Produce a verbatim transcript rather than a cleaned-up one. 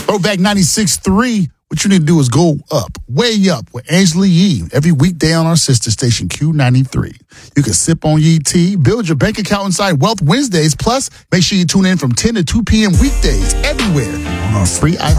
Throwback ninety-six point three. What you need to do is go up, way up with Angela Yee every weekday on our sister station, Q ninety-three. You can sip on Yee tea, build your bank account inside Wealth Wednesdays. Plus, make sure you tune in from ten to two p.m. weekdays everywhere on our free iHeart